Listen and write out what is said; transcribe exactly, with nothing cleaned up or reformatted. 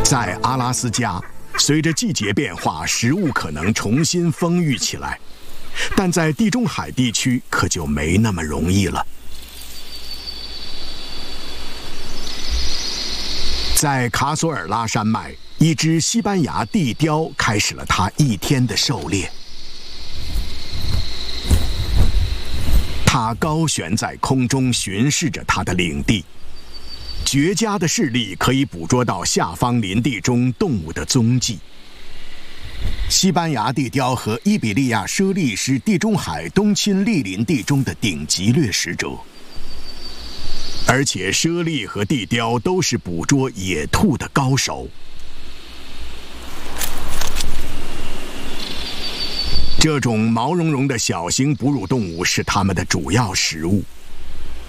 在阿拉斯加，随着季节变化，食物可能重新丰裕起来，但在地中海地区可就没那么容易了。在卡索尔拉山脉，一只西班牙地雕开始了它一天的狩猎。它高悬在空中，巡视着它的领地。绝佳的视力可以捕捉到下方林地中动物的踪迹。西班牙地雕和伊比利亚猞猁是地中海冬青栗林地中的顶级掠食者，而且猞猁和地雕都是捕捉野兔的高手。这种毛茸茸的小型哺乳动物是它们的主要食物。